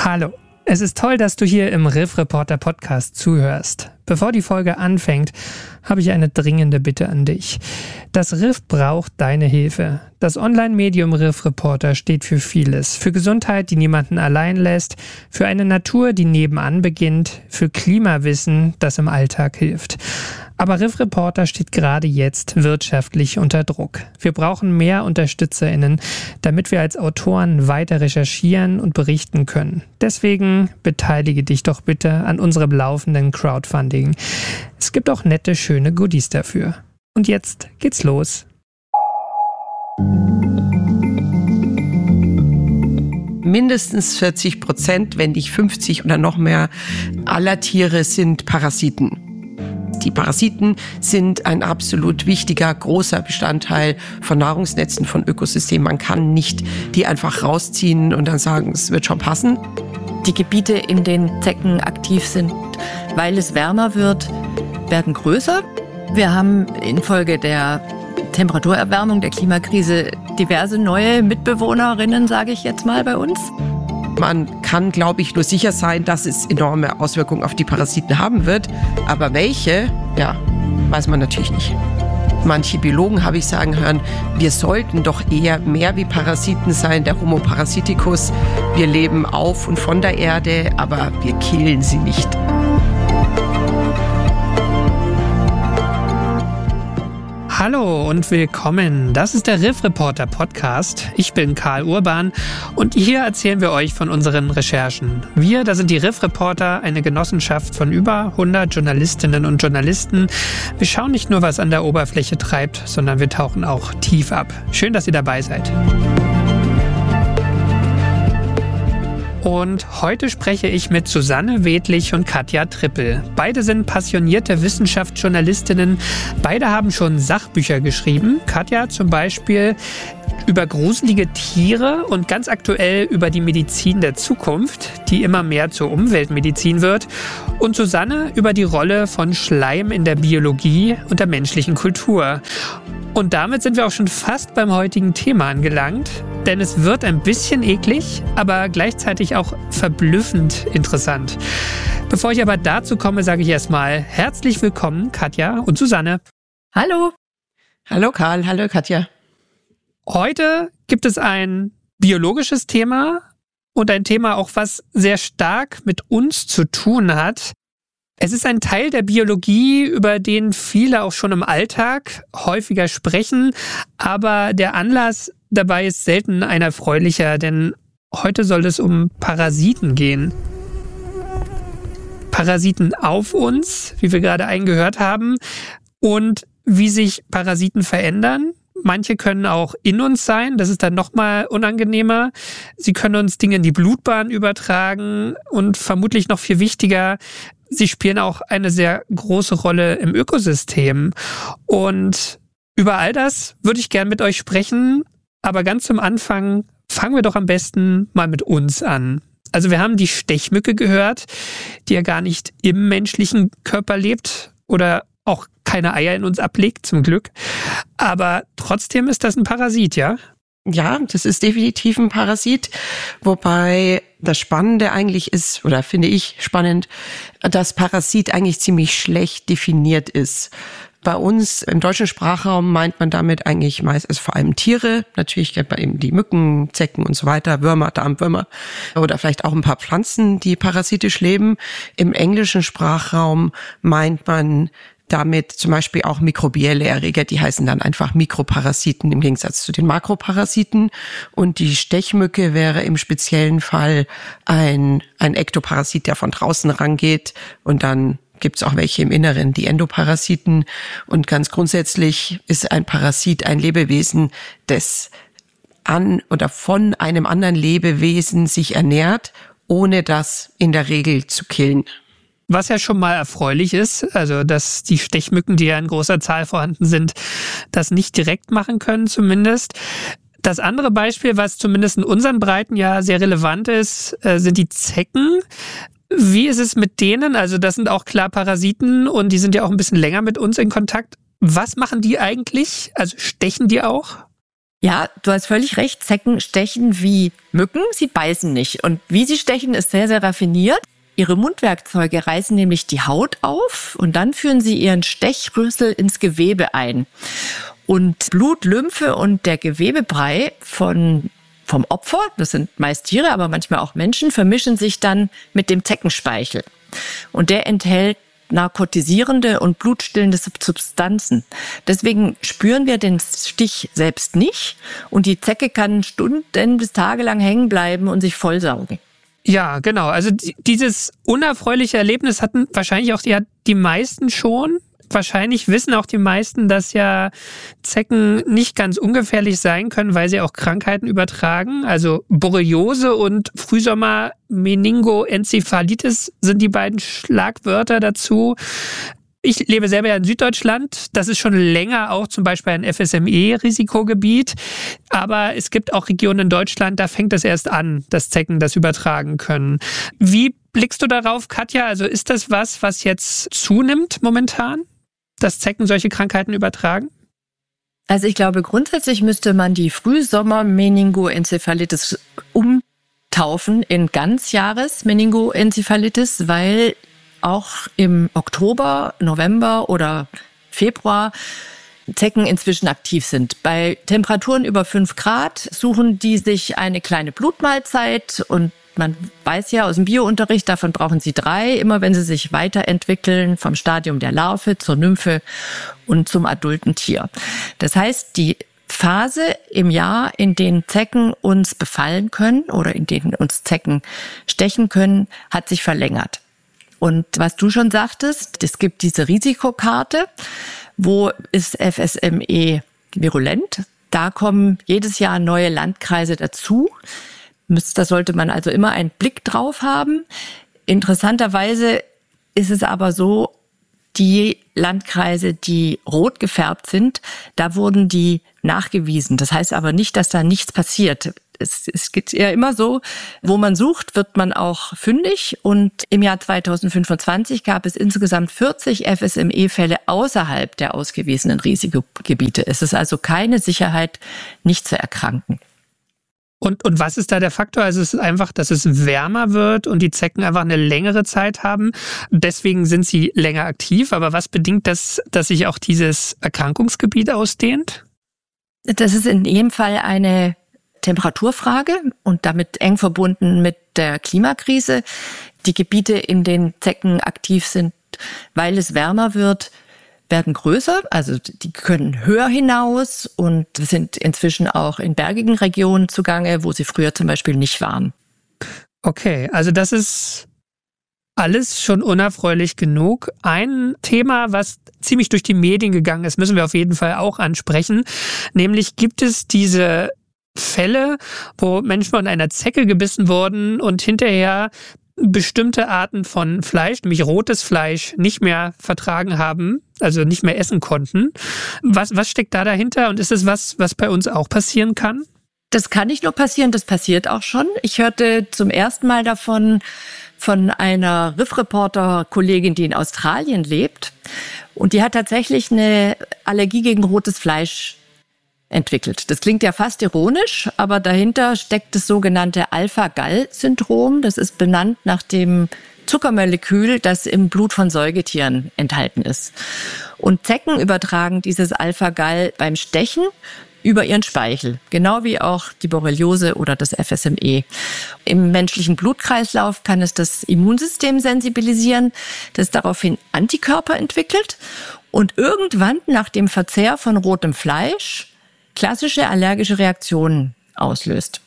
Hallo, es ist toll, dass du hier im Riff Reporter Podcast zuhörst. Bevor die Folge anfängt, habe ich eine dringende Bitte an dich. Das Riff braucht deine Hilfe. Das Online-Medium Riff Reporter steht für vieles. Für Gesundheit, die niemanden allein lässt, für eine Natur, die nebenan beginnt, für Klimawissen, das im Alltag hilft. Aber Riff Reporter steht gerade jetzt wirtschaftlich unter Druck. Wir brauchen mehr UnterstützerInnen, damit wir als Autoren weiter recherchieren und berichten können. Deswegen beteilige dich doch bitte an unserem laufenden Crowdfunding. Es gibt auch nette, schöne Goodies dafür. Und jetzt geht's los. Mindestens 40%, wenn nicht 50 oder noch mehr, aller Tiere sind Parasiten. Die Parasiten sind ein absolut wichtiger, großer Bestandteil von Nahrungsnetzen, von Ökosystemen. Man kann nicht die einfach rausziehen und dann sagen, es wird schon passen. Die Gebiete, in denen Zecken aktiv sind, weil es wärmer wird, werden größer. Wir haben infolge der Temperaturerwärmung, der Klimakrise, diverse neue Mitbewohnerinnen, sage ich jetzt mal, bei uns. Man kann, glaube ich, nur sicher sein, dass es enorme Auswirkungen auf die Parasiten haben wird. Aber welche, ja, weiß man natürlich nicht. Manche Biologen habe ich sagen hören, wir sollten doch eher mehr wie Parasiten sein, der Homo parasiticus. Wir leben auf und von der Erde, aber wir killen sie nicht. Hallo und willkommen. Das ist der Riff Reporter Podcast. Ich bin Karl Urban und hier erzählen wir euch von unseren Recherchen. Wir, das sind die Riff Reporter, eine Genossenschaft von über 100 Journalistinnen und Journalisten. Wir schauen nicht nur, was an der Oberfläche treibt, sondern wir tauchen auch tief ab. Schön, dass ihr dabei seid. Und heute spreche ich mit Susanne Wedlich und Katja Trippel. Beide sind passionierte Wissenschaftsjournalistinnen. Beide haben schon Sachbücher geschrieben. Katja zum Beispiel über gruselige Tiere und ganz aktuell über die Medizin der Zukunft, die immer mehr zur Umweltmedizin wird. Und Susanne über die Rolle von Schleim in der Biologie und der menschlichen Kultur. Und damit sind wir auch schon fast beim heutigen Thema angelangt, denn es wird ein bisschen eklig, aber gleichzeitig auch verblüffend interessant. Bevor ich aber dazu komme, sage ich erstmal herzlich willkommen, Katja und Susanne. Hallo. Hallo Karl, hallo Katja. Heute gibt es ein biologisches Thema und ein Thema auch, was sehr stark mit uns zu tun hat. Es ist ein Teil der Biologie, über den viele auch schon im Alltag häufiger sprechen, aber der Anlass dabei ist selten ein erfreulicher, denn heute soll es um Parasiten gehen. Parasiten auf uns, wie wir gerade eingehört haben, und wie sich Parasiten verändern. Manche können auch in uns sein, das ist dann nochmal unangenehmer. Sie können uns Dinge in die Blutbahn übertragen und vermutlich noch viel wichtiger, sie spielen auch eine sehr große Rolle im Ökosystem. Und über all das würde ich gern mit euch sprechen, aber ganz zum Anfang fangen wir doch am besten mal mit uns an. Also wir haben die Stechmücke gehört, die ja gar nicht im menschlichen Körper lebt oder auch keine Eier in uns ablegt, zum Glück. Aber trotzdem ist das ein Parasit, ja? Ja, das ist definitiv ein Parasit, wobei das Spannende eigentlich ist, oder finde ich spannend, dass Parasit eigentlich ziemlich schlecht definiert ist. Bei uns im deutschen Sprachraum meint man damit eigentlich meist, also vor allem Tiere, natürlich kennt man eben die Mücken, Zecken und so weiter, Würmer, Darmwürmer oder vielleicht auch ein paar Pflanzen, die parasitisch leben. Im englischen Sprachraum meint man damit zum Beispiel auch mikrobielle Erreger, die heißen dann einfach Mikroparasiten im Gegensatz zu den Makroparasiten. Und die Stechmücke wäre im speziellen Fall ein Ektoparasit, der von draußen rangeht. Und dann gibt es auch welche im Inneren, die Endoparasiten. Und ganz grundsätzlich ist ein Parasit ein Lebewesen, das an oder von einem anderen Lebewesen sich ernährt, ohne das in der Regel zu killen. Was ja schon mal erfreulich ist, also dass die Stechmücken, die ja in großer Zahl vorhanden sind, das nicht direkt machen können zumindest. Das andere Beispiel, was zumindest in unseren Breiten ja sehr relevant ist, sind die Zecken. Wie ist es mit denen? Also das sind auch klar Parasiten und die sind ja auch ein bisschen länger mit uns in Kontakt. Was machen die eigentlich? Also stechen die auch? Ja, du hast völlig recht. Zecken stechen wie Mücken, sie beißen nicht. Und wie sie stechen, ist sehr, sehr raffiniert. Ihre Mundwerkzeuge reißen nämlich die Haut auf und dann führen sie ihren Stechrüssel ins Gewebe ein. Und Blut, Lymphe und der Gewebebrei vom Opfer, das sind meist Tiere, aber manchmal auch Menschen, vermischen sich dann mit dem Zeckenspeichel. Und der enthält narkotisierende und blutstillende Substanzen. Deswegen spüren wir den Stich selbst nicht und die Zecke kann Stunden bis tagelang hängen bleiben und sich vollsaugen. Ja, genau. Also dieses unerfreuliche Erlebnis hatten wahrscheinlich auch die meisten schon. Wahrscheinlich wissen auch die meisten, dass ja Zecken nicht ganz ungefährlich sein können, weil sie auch Krankheiten übertragen. Also Borreliose und Frühsommer-Meningoenzephalitis sind die beiden Schlagwörter dazu. Ich lebe selber ja in Süddeutschland. Das ist schon länger auch zum Beispiel ein FSME-Risikogebiet. Aber es gibt auch Regionen in Deutschland, da fängt es erst an, dass Zecken das übertragen können. Wie blickst du darauf, Katja? Also ist das was jetzt zunimmt momentan, dass Zecken solche Krankheiten übertragen? Also ich glaube, grundsätzlich müsste man die Frühsommer-Meningoenzephalitis umtaufen in Ganzjahres-Meningoenzephalitis, weil auch im Oktober, November oder Februar Zecken inzwischen aktiv sind. Bei Temperaturen über 5 Grad suchen die sich eine kleine Blutmahlzeit und man weiß ja aus dem Biounterricht, davon brauchen sie 3, immer wenn sie sich weiterentwickeln, vom Stadium der Larve zur Nymphe und zum adulten Tier. Das heißt, die Phase im Jahr, in denen Zecken uns befallen können oder in denen uns Zecken stechen können, hat sich verlängert. Und was du schon sagtest, es gibt diese Risikokarte, wo ist FSME virulent. Da kommen jedes Jahr neue Landkreise dazu. Da sollte man also immer einen Blick drauf haben. Interessanterweise ist es aber so, die Landkreise, die rot gefärbt sind, da wurden die nachgewiesen. Das heißt aber nicht, dass da nichts passiert. Es geht ja immer so, wo man sucht, wird man auch fündig. Und im Jahr 2025 gab es insgesamt 40 FSME-Fälle außerhalb der ausgewiesenen Risikogebiete. Es ist also keine Sicherheit, nicht zu erkranken. Und was ist da der Faktor? Also es ist einfach, dass es wärmer wird und die Zecken einfach eine längere Zeit haben. Deswegen sind sie länger aktiv. Aber was bedingt das, dass sich auch dieses Erkrankungsgebiet ausdehnt? Das ist in jedem Fall eine Temperaturfrage und damit eng verbunden mit der Klimakrise. Die Gebiete, in denen Zecken aktiv sind, weil es wärmer wird, werden größer, also die können höher hinaus und sind inzwischen auch in bergigen Regionen zugange, wo sie früher zum Beispiel nicht waren. Okay, also das ist alles schon unerfreulich genug. Ein Thema, was ziemlich durch die Medien gegangen ist, müssen wir auf jeden Fall auch ansprechen. Nämlich gibt es diese Fälle, wo Menschen von einer Zecke gebissen wurden und hinterher bestimmte Arten von Fleisch, nämlich rotes Fleisch, nicht mehr vertragen haben, also nicht mehr essen konnten. Was steckt da dahinter und ist es was bei uns auch passieren kann? Das kann nicht nur passieren, das passiert auch schon. Ich hörte zum ersten Mal davon von einer Riff-Reporter-Kollegin, die in Australien lebt. Und die hat tatsächlich eine Allergie gegen rotes Fleisch entwickelt. Das klingt ja fast ironisch, aber dahinter steckt das sogenannte Alpha-Gal-Syndrom. Das ist benannt nach dem Zuckermolekül, das im Blut von Säugetieren enthalten ist. Und Zecken übertragen dieses Alpha-Gal beim Stechen über ihren Speichel, genau wie auch die Borreliose oder das FSME. Im menschlichen Blutkreislauf kann es das Immunsystem sensibilisieren, das daraufhin Antikörper entwickelt und irgendwann nach dem Verzehr von rotem Fleisch klassische allergische Reaktionen auslöst.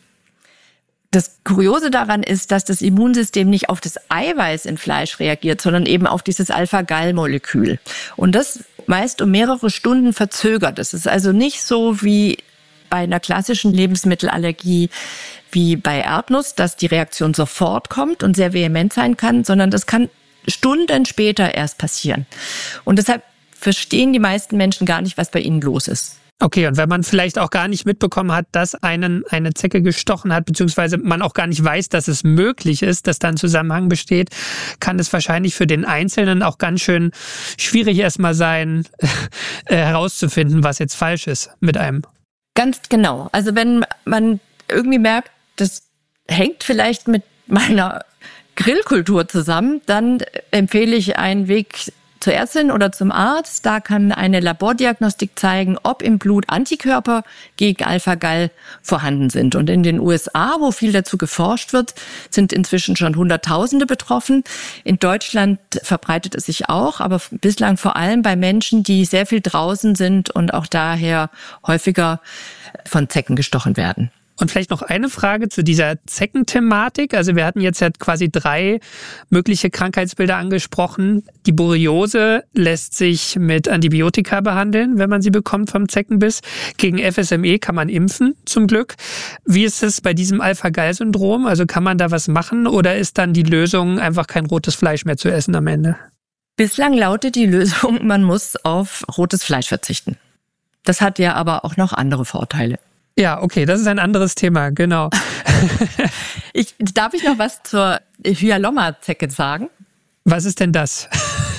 Das Kuriose daran ist, dass das Immunsystem nicht auf das Eiweiß in Fleisch reagiert, sondern eben auf dieses Alpha-Gal-Molekül. Und das meist um mehrere Stunden verzögert. Das ist also nicht so wie bei einer klassischen Lebensmittelallergie wie bei Erdnuss, dass die Reaktion sofort kommt und sehr vehement sein kann, sondern das kann Stunden später erst passieren. Und deshalb verstehen die meisten Menschen gar nicht, was bei ihnen los ist. Okay, und wenn man vielleicht auch gar nicht mitbekommen hat, dass einen eine Zecke gestochen hat, beziehungsweise man auch gar nicht weiß, dass es möglich ist, dass da ein Zusammenhang besteht, kann es wahrscheinlich für den Einzelnen auch ganz schön schwierig erstmal sein, herauszufinden, was jetzt falsch ist mit einem. Ganz genau. Also wenn man irgendwie merkt, das hängt vielleicht mit meiner Grillkultur zusammen, dann empfehle ich einen Weg zur Ärztin oder zum Arzt. Da kann eine Labordiagnostik zeigen, ob im Blut Antikörper gegen Alpha-Gal vorhanden sind. Und in den USA, wo viel dazu geforscht wird, sind inzwischen schon Hunderttausende betroffen. In Deutschland verbreitet es sich auch, aber bislang vor allem bei Menschen, die sehr viel draußen sind und auch daher häufiger von Zecken gestochen werden. Und vielleicht noch eine Frage zu dieser Zeckenthematik. Also wir hatten jetzt ja quasi 3 mögliche Krankheitsbilder angesprochen. Die Borreliose lässt sich mit Antibiotika behandeln, wenn man sie bekommt vom Zeckenbiss. Gegen FSME kann man impfen, zum Glück. Wie ist es bei diesem Alpha-Gal-Syndrom? Also kann man da was machen oder ist dann die Lösung, einfach kein rotes Fleisch mehr zu essen am Ende? Bislang lautet die Lösung, man muss auf rotes Fleisch verzichten. Das hat ja aber auch noch andere Vorteile. Ja, okay, das ist ein anderes Thema, genau. Darf ich noch was zur Hyalomma-Zecke sagen? Was ist denn das?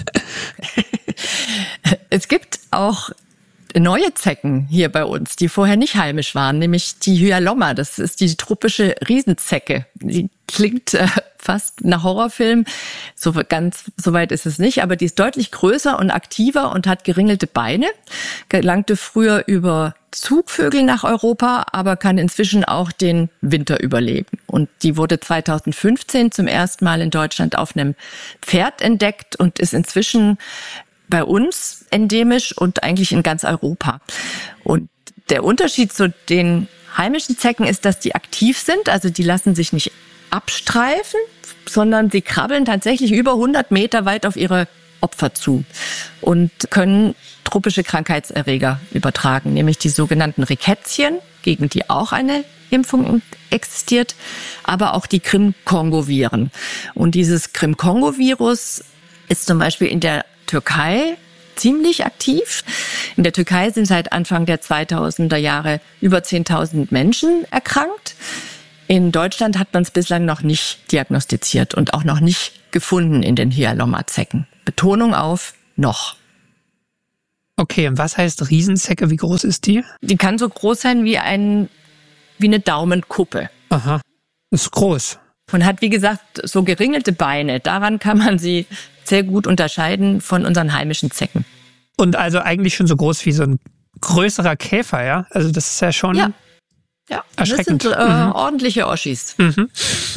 Es gibt auch neue Zecken hier bei uns, die vorher nicht heimisch waren, nämlich die Hyalomma. Das ist die tropische Riesenzecke. Die klingt fast nach Horrorfilm. So weit ist es nicht, aber die ist deutlich größer und aktiver und hat geringelte Beine. Gelangte früher über Zugvögel nach Europa, aber kann inzwischen auch den Winter überleben. Und die wurde 2015 zum ersten Mal in Deutschland auf einem Pferd entdeckt und ist inzwischen bei uns endemisch und eigentlich in ganz Europa. Und der Unterschied zu den heimischen Zecken ist, dass die aktiv sind, also die lassen sich nicht abstreifen, sondern sie krabbeln tatsächlich über 100 Meter weit auf ihre Opfer zu und können tropische Krankheitserreger übertragen, nämlich die sogenannten Rickettschen, gegen die auch eine Impfung existiert, aber auch die Krim-Kongo-Viren. Und dieses Krim-Kongo-Virus ist zum Beispiel in der Türkei ziemlich aktiv. In der Türkei sind seit Anfang der 2000er Jahre über 10.000 Menschen erkrankt. In Deutschland hat man es bislang noch nicht diagnostiziert und auch noch nicht gefunden in den Hyalomma-Zecken. Betonung auf noch. Okay, und was heißt Riesenzecke? Wie groß ist die? Die kann so groß sein wie eine Daumenkuppe. Aha, ist groß. Und hat, wie gesagt, so geringelte Beine. Daran kann man sie sehr gut unterscheiden von unseren heimischen Zecken. Und also eigentlich schon so groß wie so ein größerer Käfer, ja? Also das ist ja schon erschreckend. Das sind ordentliche Oschis. Mhm.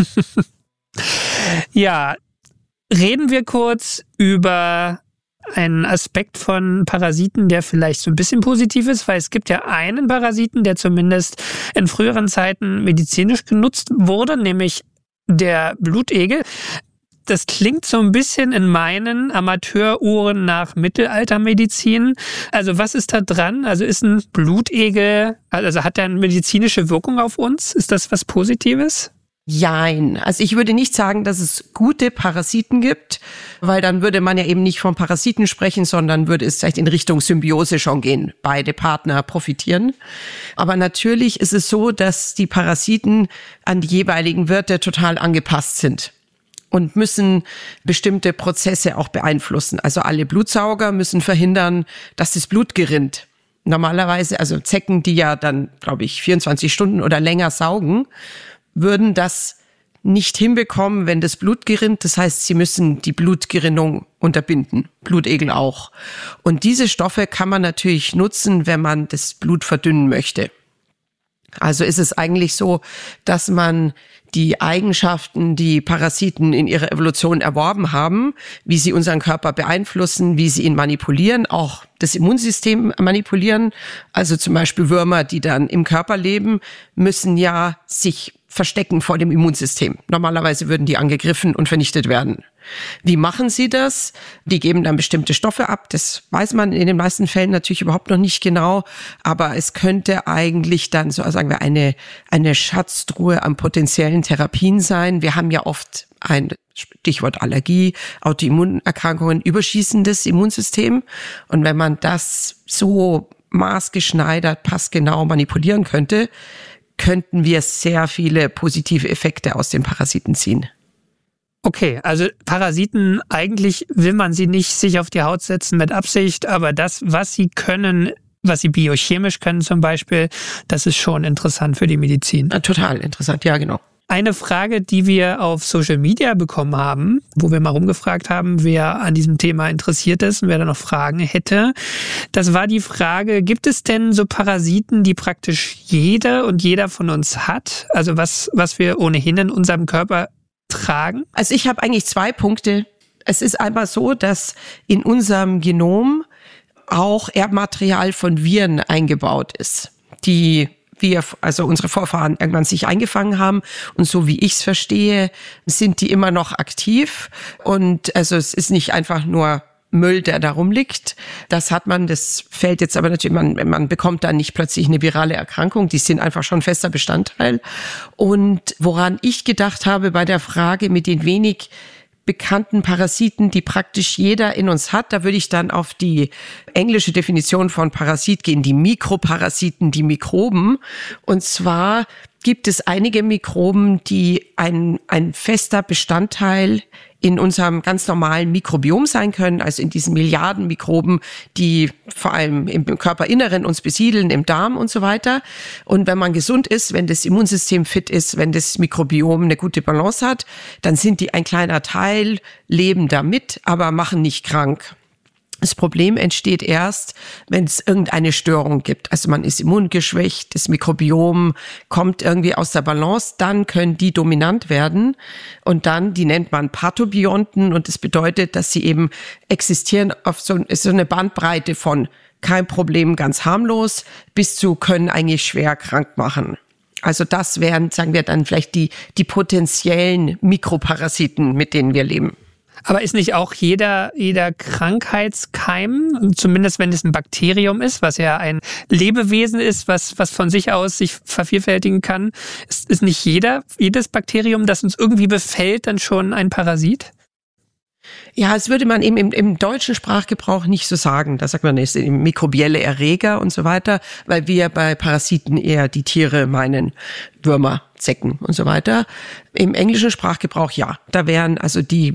Ja, reden wir kurz über einen Aspekt von Parasiten, der vielleicht so ein bisschen positiv ist, weil es gibt ja einen Parasiten, der zumindest in früheren Zeiten medizinisch genutzt wurde, nämlich der Blutegel. Das klingt so ein bisschen in meinen Amateurohren nach Mittelaltermedizin. Also was ist da dran? Also ist ein Blutegel, also hat der eine medizinische Wirkung auf uns? Ist das was Positives? Jein. Also ich würde nicht sagen, dass es gute Parasiten gibt, weil dann würde man ja eben nicht von Parasiten sprechen, sondern würde es vielleicht in Richtung Symbiose schon gehen. Beide Partner profitieren. Aber natürlich ist es so, dass die Parasiten an die jeweiligen Wirte total angepasst sind und müssen bestimmte Prozesse auch beeinflussen. Also alle Blutsauger müssen verhindern, dass das Blut gerinnt. Normalerweise, also Zecken, die ja dann, glaube ich, 24 Stunden oder länger saugen, würden das nicht hinbekommen, wenn das Blut gerinnt. Das heißt, sie müssen die Blutgerinnung unterbinden, Blutegel auch. Und diese Stoffe kann man natürlich nutzen, wenn man das Blut verdünnen möchte. Also ist es eigentlich so, dass man die Eigenschaften, die Parasiten in ihrer Evolution erworben haben, wie sie unseren Körper beeinflussen, wie sie ihn manipulieren, auch das Immunsystem manipulieren. Also zum Beispiel Würmer, die dann im Körper leben, müssen ja sich verstecken vor dem Immunsystem. Normalerweise würden die angegriffen und vernichtet werden. Wie machen sie das? Die geben dann bestimmte Stoffe ab. Das weiß man in den meisten Fällen natürlich überhaupt noch nicht genau. Aber es könnte eigentlich dann, so sagen wir, eine Schatztruhe an potenziellen Therapien sein. Wir haben ja oft ein Stichwort Allergie, Autoimmunerkrankungen, überschießendes Immunsystem. Und wenn man das so maßgeschneidert, passgenau manipulieren könnte, könnten wir sehr viele positive Effekte aus den Parasiten ziehen. Okay, also Parasiten, eigentlich will man sie nicht sich auf die Haut setzen mit Absicht, aber das, was sie können, was sie biochemisch können zum Beispiel, das ist schon interessant für die Medizin. Total interessant, ja genau. Eine Frage, die wir auf Social Media bekommen haben, wo wir mal rumgefragt haben, wer an diesem Thema interessiert ist und wer da noch Fragen hätte, das war die Frage, gibt es denn so Parasiten, die praktisch jede und jeder von uns hat? Also was wir ohnehin in unserem Körper tragen? Also ich habe eigentlich 2 Punkte. Es ist einmal so, dass in unserem Genom auch Erbmaterial von Viren eingebaut ist, die also unsere Vorfahren irgendwann sich eingefangen haben. Und so wie ich es verstehe, sind die immer noch aktiv. Und also es ist nicht einfach nur Müll, der da rumliegt. Das fällt jetzt aber natürlich, man bekommt dann nicht plötzlich eine virale Erkrankung. Die sind einfach schon fester Bestandteil. Und woran ich gedacht habe bei der Frage mit den wenig bekannten Parasiten, die praktisch jeder in uns hat. Da würde ich dann auf die englische Definition von Parasit gehen, die Mikroparasiten, die Mikroben. Und zwar gibt es einige Mikroben, die ein fester Bestandteil in unserem ganz normalen Mikrobiom sein können, also in diesen Milliarden Mikroben, die vor allem im Körperinneren uns besiedeln, im Darm und so weiter. Und wenn man gesund ist, wenn das Immunsystem fit ist, wenn das Mikrobiom eine gute Balance hat, dann sind die ein kleiner Teil, leben damit, aber machen nicht krank. Das Problem entsteht erst, wenn es irgendeine Störung gibt. Also man ist immungeschwächt, das Mikrobiom kommt irgendwie aus der Balance, dann können die dominant werden und dann, die nennt man Pathobionten und das bedeutet, dass sie eben existieren auf so eine Bandbreite von kein Problem, ganz harmlos, bis zu können eigentlich schwer krank machen. Also das wären, sagen wir dann vielleicht die potenziellen Mikroparasiten, mit denen wir leben. Aber ist nicht auch jeder Krankheitskeim, zumindest wenn es ein Bakterium ist, was ja ein Lebewesen ist, was von sich aus sich vervielfältigen kann, ist nicht jedes Bakterium, das uns irgendwie befällt, dann schon ein Parasit? Ja, das würde man eben im deutschen Sprachgebrauch nicht so sagen. Da sagt man, es sind mikrobielle Erreger und so weiter, weil wir bei Parasiten eher die Tiere meinen, Würmer, Zecken und so weiter. Im englischen Sprachgebrauch ja, da wären also die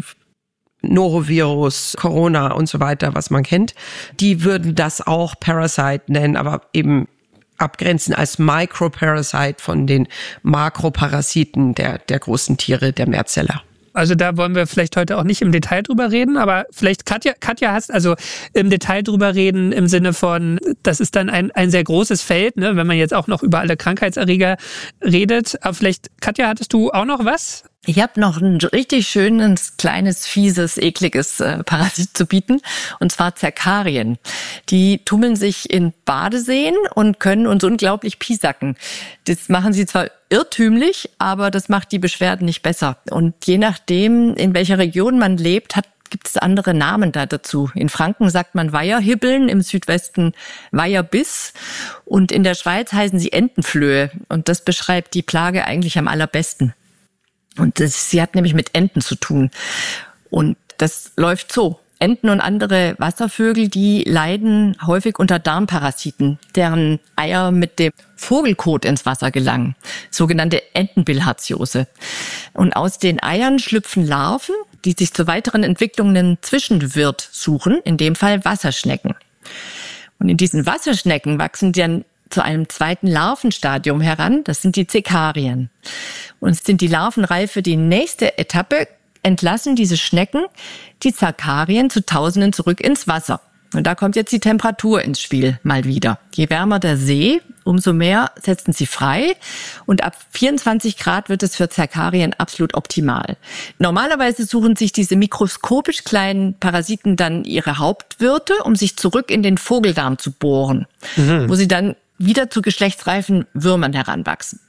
Norovirus, Corona und so weiter, was man kennt, die würden das auch Parasite nennen, aber eben abgrenzen als Microparasite von den Makroparasiten der großen Tiere, der Mehrzeller. Also da wollen wir vielleicht heute auch nicht im Detail drüber reden, aber vielleicht Katja hast also im Detail drüber reden im Sinne von, das ist dann ein sehr großes Feld, ne, wenn man jetzt auch noch über alle Krankheitserreger redet. Aber vielleicht, Katja, hattest du auch noch was? Ich habe noch ein richtig schönes, kleines, fieses, ekliges Parasit zu bieten, und zwar Zerkarien. Die tummeln sich in Badeseen und können uns unglaublich piesacken. Das machen sie zwar irrtümlich, aber das macht die Beschwerden nicht besser. Und je nachdem, in welcher Region man lebt, gibt es andere Namen dazu. In Franken sagt man Weiherhibbeln, im Südwesten Weiherbiss und in der Schweiz heißen sie Entenflöhe. Und das beschreibt die Plage eigentlich am allerbesten. Und sie hat nämlich mit Enten zu tun. Und das läuft so. Enten und andere Wasservögel, die leiden häufig unter Darmparasiten, deren Eier mit dem Vogelkot ins Wasser gelangen. Sogenannte Entenbilharziose. Und aus den Eiern schlüpfen Larven, die sich zur weiteren Entwicklung einen Zwischenwirt suchen, in dem Fall Wasserschnecken. Und in diesen Wasserschnecken wachsen dann zu einem zweiten Larvenstadium heran, das sind die Zerkarien. Und sind die Larven reif für die nächste Etappe, entlassen diese Schnecken die Zerkarien zu Tausenden zurück ins Wasser. Und da kommt jetzt die Temperatur ins Spiel mal wieder. Je wärmer der See, umso mehr setzen sie frei. Und ab 24 Grad wird es für Zerkarien absolut optimal. Normalerweise suchen sich diese mikroskopisch kleinen Parasiten dann ihre Hauptwirte, um sich zurück in den Vogeldarm zu bohren, wo sie dann wieder zu geschlechtsreifen Würmern heranwachsen.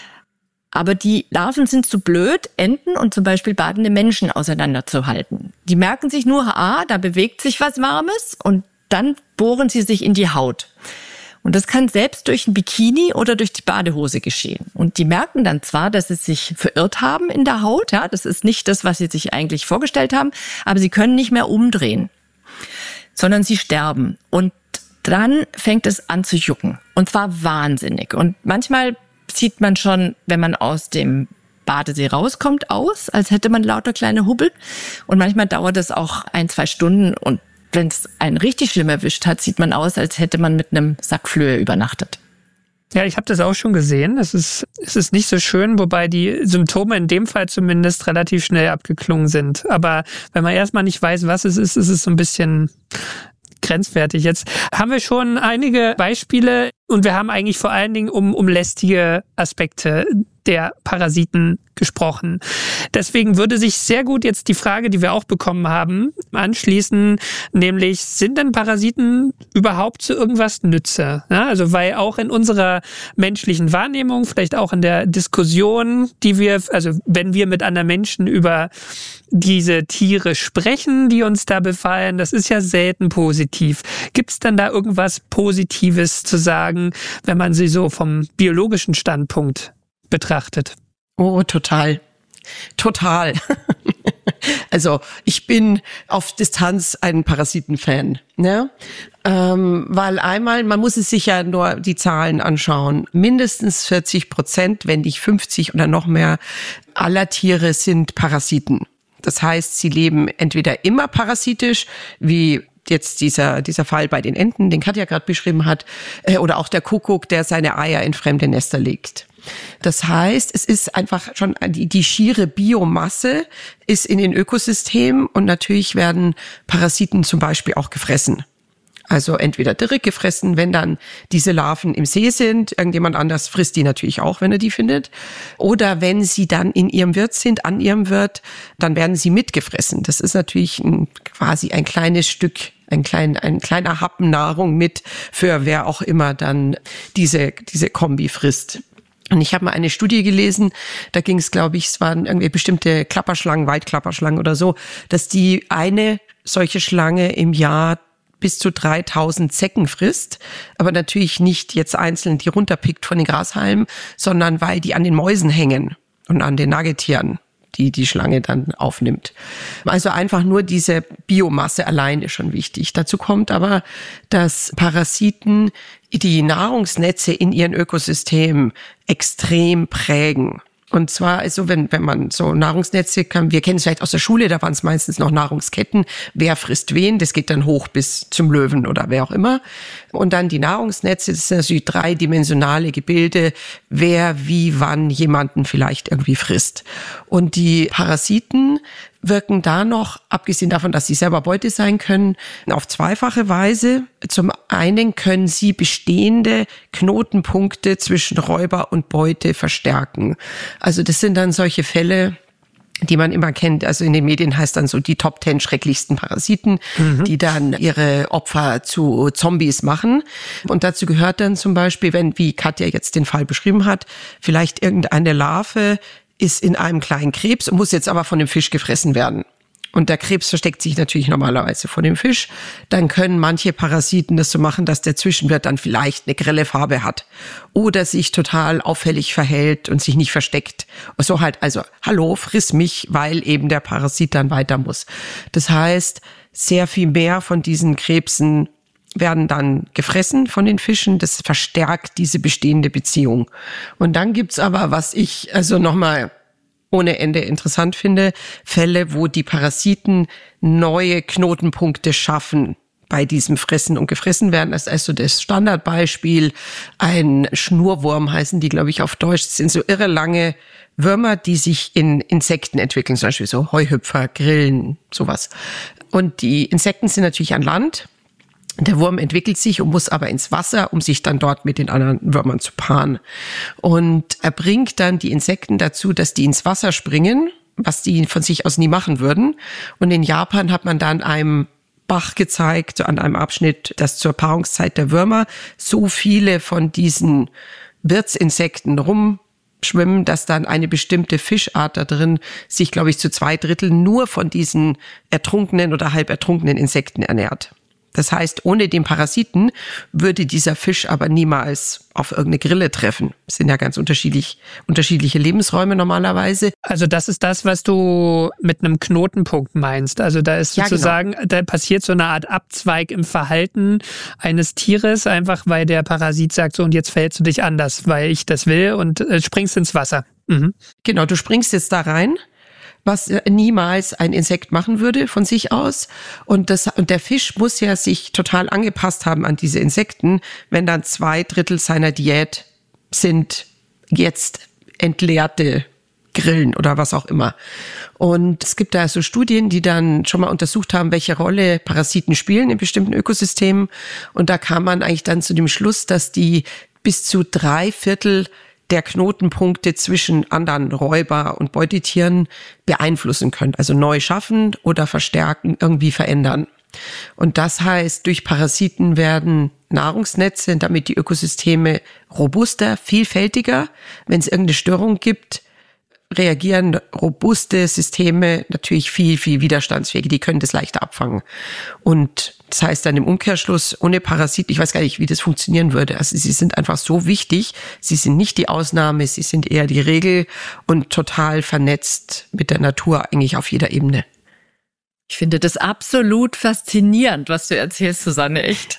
Aber die Larven sind zu blöd, Enten und zum Beispiel badende Menschen auseinanderzuhalten. Die merken sich nur, da bewegt sich was Warmes, und dann bohren sie sich in die Haut. Und das kann selbst durch ein Bikini oder durch die Badehose geschehen. Und die merken dann zwar, dass sie sich verirrt haben in der Haut, ja, das ist nicht das, was sie sich eigentlich vorgestellt haben, aber sie können nicht mehr umdrehen, sondern sie sterben. Und dann fängt es an zu jucken. Und zwar wahnsinnig. Und manchmal sieht man schon, wenn man aus dem Badesee rauskommt, aus, als hätte man lauter kleine Hubbel. Und manchmal dauert es auch 1-2 Stunden und wenn es einen richtig schlimm erwischt hat, sieht man aus, als hätte man mit einem Sack Flöhe übernachtet. Ja, ich habe das auch schon gesehen. Es ist nicht so schön, wobei die Symptome in dem Fall zumindest relativ schnell abgeklungen sind. Aber wenn man erstmal nicht weiß, was es ist es so ein bisschen grenzwertig. Jetzt haben wir schon einige Beispiele und wir haben eigentlich vor allen Dingen um lästige Aspekte der Parasiten gesprochen. Deswegen würde sich sehr gut jetzt die Frage, die wir auch bekommen haben, anschließen, nämlich, sind denn Parasiten überhaupt zu irgendwas Nütze? Ja, also weil auch in unserer menschlichen Wahrnehmung, vielleicht auch in der Diskussion, wenn wir mit anderen Menschen über diese Tiere sprechen, die uns da befallen, das ist ja selten positiv. Gibt es denn da irgendwas Positives zu sagen, wenn man sie so vom biologischen Standpunkt betrachtet? Oh, total. Total. Also ich bin auf Distanz ein Parasitenfan, ne? Weil einmal, man muss es sich ja nur die Zahlen anschauen. Mindestens 40%, wenn nicht 50 oder noch mehr, aller Tiere sind Parasiten. Das heißt, sie leben entweder immer parasitisch, wie jetzt dieser Fall bei den Enten, den Katja gerade beschrieben hat, oder auch der Kuckuck, der seine Eier in fremde Nester legt. Das heißt, es ist einfach schon die schiere Biomasse ist in den Ökosystemen und natürlich werden Parasiten zum Beispiel auch gefressen. Also entweder direkt gefressen, wenn dann diese Larven im See sind. Irgendjemand anders frisst die natürlich auch, wenn er die findet. Oder wenn sie dann in ihrem Wirt sind, an ihrem Wirt, dann werden sie mitgefressen. Das ist natürlich quasi ein kleines Stück, ein kleiner Happen Nahrung mit für wer auch immer dann diese Kombi frisst. Und ich habe mal eine Studie gelesen, da ging es, glaube ich, es waren irgendwie bestimmte Klapperschlangen, Waldklapperschlangen oder so, dass die eine solche Schlange im Jahr bis zu 3000 Zecken frisst, aber natürlich nicht jetzt einzeln die runterpickt von den Grashalmen, sondern weil die an den Mäusen hängen und an den Nagetieren, die Schlange dann aufnimmt. Also einfach nur diese Biomasse allein ist schon wichtig. Dazu kommt aber, dass Parasiten die Nahrungsnetze in ihren Ökosystemen extrem prägen. Und zwar, also wenn man so Nahrungsnetze kann, wir kennen es vielleicht aus der Schule, da waren es meistens noch Nahrungsketten. Wer frisst wen? Das geht dann hoch bis zum Löwen oder wer auch immer. Und dann die Nahrungsnetze, das sind natürlich dreidimensionale Gebilde, wer wie wann jemanden vielleicht irgendwie frisst. Und die Parasiten wirken da noch, abgesehen davon, dass sie selber Beute sein können, auf zweifache Weise. Zum einen können sie bestehende Knotenpunkte zwischen Räuber und Beute verstärken. Also das sind dann solche Fälle, die man immer kennt. Also in den Medien heißt dann so die Top 10 schrecklichsten Parasiten, die dann ihre Opfer zu Zombies machen. Und dazu gehört dann zum Beispiel, wie Katja jetzt den Fall beschrieben hat, vielleicht irgendeine Larve ist in einem kleinen Krebs und muss jetzt aber von dem Fisch gefressen werden. Und der Krebs versteckt sich natürlich normalerweise vor dem Fisch. Dann können manche Parasiten das so machen, dass der Zwischenwirt dann vielleicht eine grelle Farbe hat oder sich total auffällig verhält und sich nicht versteckt. Und so halt, also, hallo, friss mich, weil eben der Parasit dann weiter muss. Das heißt, sehr viel mehr von diesen Krebsen werden dann gefressen von den Fischen. Das verstärkt diese bestehende Beziehung. Und dann gibt's aber, was ich also nochmal ohne Ende interessant finde, Fälle, wo die Parasiten neue Knotenpunkte schaffen bei diesem Fressen und gefressen werden. Das ist also das Standardbeispiel. Ein Schnurwurm heißen die, glaube ich, auf Deutsch. Das sind so irre lange Würmer, die sich in Insekten entwickeln, zum Beispiel so Heuhüpfer, Grillen, sowas. Und die Insekten sind natürlich an Land. Der Wurm entwickelt sich und muss aber ins Wasser, um sich dann dort mit den anderen Würmern zu paaren. Und er bringt dann die Insekten dazu, dass die ins Wasser springen, was die von sich aus nie machen würden. Und in Japan hat man dann einem Bach gezeigt, so an einem Abschnitt, dass zur Paarungszeit der Würmer so viele von diesen Wirtsinsekten rumschwimmen, dass dann eine bestimmte Fischart da drin sich, glaube ich, zu 2/3 nur von diesen ertrunkenen oder halb ertrunkenen Insekten ernährt. Das heißt, ohne den Parasiten würde dieser Fisch aber niemals auf irgendeine Grille treffen. Das sind ja ganz unterschiedliche Lebensräume normalerweise. Also das ist das, was du mit einem Knotenpunkt meinst. Also da ist sozusagen, ja, genau, da passiert so eine Art Abzweig im Verhalten eines Tieres, einfach weil der Parasit sagt, so, und jetzt verhältst du dich anders, weil ich das will, und springst ins Wasser. Mhm. Genau, du springst jetzt da rein. was niemals ein Insekt machen würde von sich aus. Und der Fisch muss ja sich total angepasst haben an diese Insekten, wenn dann 2/3 seiner Diät sind jetzt entleerte Grillen oder was auch immer. Und es gibt da so Studien, die dann schon mal untersucht haben, welche Rolle Parasiten spielen in bestimmten Ökosystemen. Und da kam man eigentlich dann zu dem Schluss, dass die bis zu 3/4 der Knotenpunkte zwischen anderen Räuber- und Beutetieren beeinflussen können. Also neu schaffen oder verstärken, irgendwie verändern. Und das heißt, durch Parasiten werden Nahrungsnetze, damit die Ökosysteme robuster, vielfältiger. Wenn es irgendeine Störung gibt, reagieren robuste Systeme natürlich viel, viel widerstandsfähiger. Die können das leichter abfangen. Und das heißt dann im Umkehrschluss, ohne Parasiten, ich weiß gar nicht, wie das funktionieren würde. Also sie sind einfach so wichtig. Sie sind nicht die Ausnahme, sie sind eher die Regel und total vernetzt mit der Natur eigentlich auf jeder Ebene. Ich finde das absolut faszinierend, was du erzählst, Susanne, echt.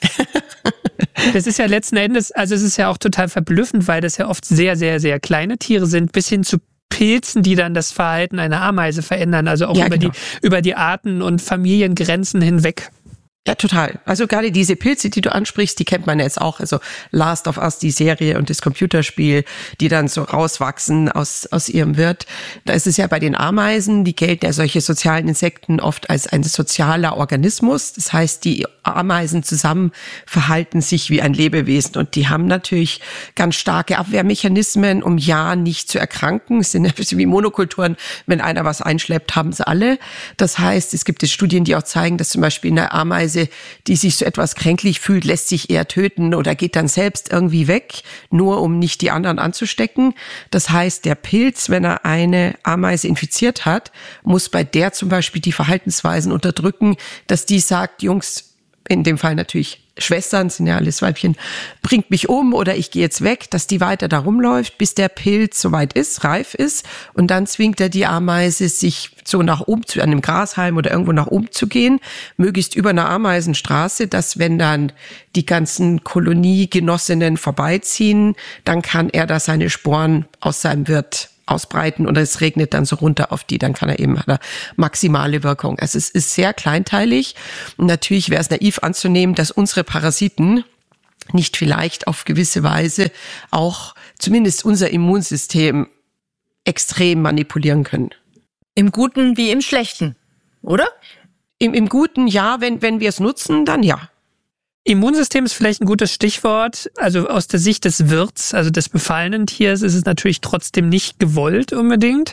Das ist ja letzten Endes, also es ist ja auch total verblüffend, weil das ja oft sehr, sehr, sehr kleine Tiere sind, bis hin zu Pilzen, die dann das Verhalten einer Ameise verändern, also auch über die Arten und Familiengrenzen hinweg. Ja, total. Also gerade diese Pilze, die du ansprichst, die kennt man jetzt auch. Also Last of Us, die Serie und das Computerspiel, die dann so rauswachsen aus ihrem Wirt. Da ist es ja bei den Ameisen, die gelten ja solche sozialen Insekten oft als ein sozialer Organismus. Das heißt, die Ameisen zusammen verhalten sich wie ein Lebewesen und die haben natürlich ganz starke Abwehrmechanismen, um ja nicht zu erkranken. Es sind ein bisschen wie Monokulturen. Wenn einer was einschleppt, haben es alle. Das heißt, es gibt Studien, die auch zeigen, dass zum Beispiel eine Ameise, die sich so etwas kränklich fühlt, lässt sich eher töten oder geht dann selbst irgendwie weg, nur um nicht die anderen anzustecken. Das heißt, der Pilz, wenn er eine Ameise infiziert hat, muss bei der zum Beispiel die Verhaltensweisen unterdrücken, dass die sagt, Jungs, in dem Fall natürlich Schwestern, sind ja alles Weibchen, bringt mich um oder ich gehe jetzt weg, dass die weiter da rumläuft, bis der Pilz soweit ist, reif ist. Und dann zwingt er die Ameise, sich so nach oben an einem Grashalm oder irgendwo nach oben zu gehen, möglichst über einer Ameisenstraße, dass wenn dann die ganzen Koloniegenossinnen vorbeiziehen, dann kann er da seine Sporen aus seinem Wirt ausbreiten und es regnet dann so runter auf die, dann kann er eben eine maximale Wirkung. Also es ist sehr kleinteilig und natürlich wäre es naiv anzunehmen, dass unsere Parasiten nicht vielleicht auf gewisse Weise auch zumindest unser Immunsystem extrem manipulieren können. Im Guten wie im Schlechten, oder? Im Guten ja, wenn wir es nutzen, dann ja. Immunsystem ist vielleicht ein gutes Stichwort. Also aus der Sicht des Wirts, also des befallenen Tiers, ist es natürlich trotzdem nicht gewollt unbedingt.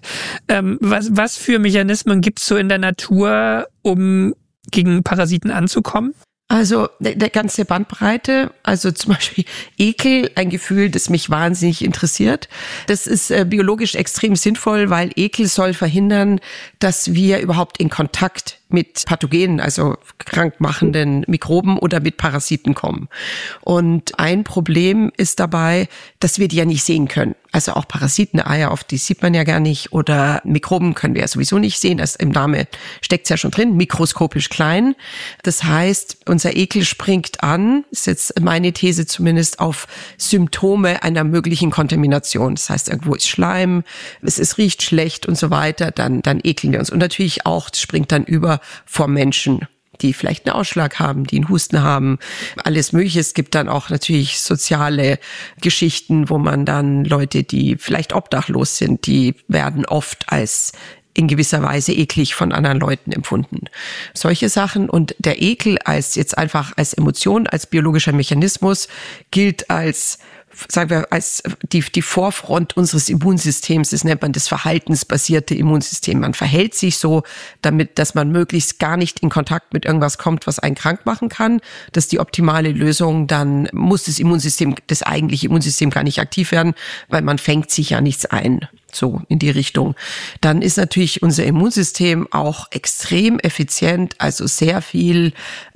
Was für Mechanismen gibt es so in der Natur, um gegen Parasiten anzukommen? Also der ganze Bandbreite, also zum Beispiel Ekel, ein Gefühl, das mich wahnsinnig interessiert. Das ist biologisch extrem sinnvoll, weil Ekel soll verhindern, dass wir überhaupt in Kontakt mit Pathogenen, also krankmachenden Mikroben oder mit Parasiten kommen. Und ein Problem ist dabei, dass wir die ja nicht sehen können. Also auch Parasiteneier, oft die sieht man ja gar nicht, oder Mikroben können wir ja sowieso nicht sehen. Das im Namen steckt's ja schon drin, mikroskopisch klein. Das heißt, unser Ekel springt an, ist jetzt meine These zumindest, auf Symptome einer möglichen Kontamination. Das heißt, irgendwo ist Schleim, es riecht schlecht und so weiter, dann ekeln wir uns. Und natürlich auch, das springt dann über vor Menschen, die vielleicht einen Ausschlag haben, die einen Husten haben, alles Mögliche. Es gibt dann auch natürlich soziale Geschichten, wo man dann Leute, die vielleicht obdachlos sind, die werden oft als in gewisser Weise eklig von anderen Leuten empfunden. Solche Sachen. Und der Ekel als jetzt einfach als Emotion, als biologischer Mechanismus gilt als, sagen wir, als die Vorfront unseres Immunsystems. Das nennt man das verhaltensbasierte Immunsystem. Man verhält sich so, damit, dass man möglichst gar nicht in Kontakt mit irgendwas kommt, was einen krank machen kann. Das ist die optimale Lösung. Dann muss das eigentliche Immunsystem gar nicht aktiv werden, weil man fängt sich ja nichts ein. So in die Richtung. Dann ist natürlich unser Immunsystem auch extrem effizient, also sehr viele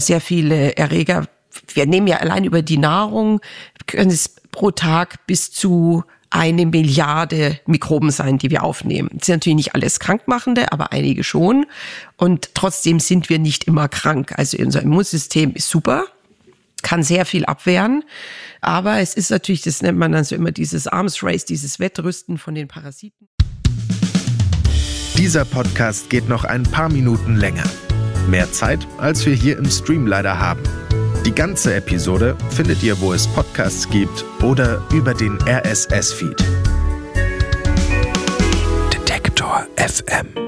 Erreger. Wir nehmen ja allein über die Nahrung, können es pro Tag bis zu 1 Milliarde Mikroben sein, die wir aufnehmen. Das sind natürlich nicht alles Krankmachende, aber einige schon. Und trotzdem sind wir nicht immer krank. Also unser Immunsystem ist super, kann sehr viel abwehren. Aber es ist natürlich, das nennt man dann so immer dieses Arms Race, dieses Wettrüsten von den Parasiten. Dieser Podcast geht noch ein paar Minuten länger. Mehr Zeit, als wir hier im Stream leider haben. Die ganze Episode findet ihr, wo es Podcasts gibt oder über den RSS-Feed. Detektor FM.